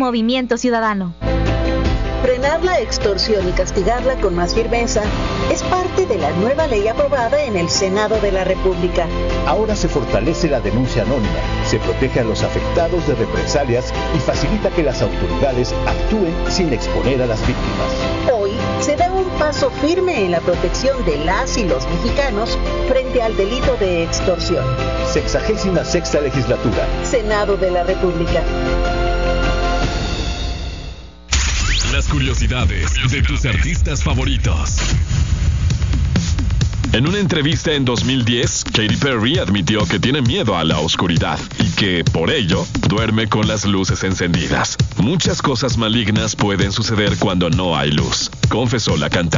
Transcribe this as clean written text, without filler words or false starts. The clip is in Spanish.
Movimiento Ciudadano. Frenar la extorsión y castigarla con más firmeza es parte de la nueva ley aprobada en el Senado de la República. Ahora se fortalece la denuncia anónima, se protege a los afectados de represalias y facilita que las autoridades actúen sin exponer a las víctimas. Hoy se da un paso firme en la protección de las y los mexicanos frente al delito de extorsión. 66ª legislatura. Senado de la República. Las curiosidades de tus artistas favoritos. En una entrevista en 2010, Katy Perry admitió que tiene miedo a la oscuridad y que, por ello, duerme con las luces encendidas. Muchas cosas malignas pueden suceder cuando no hay luz, confesó la cantante.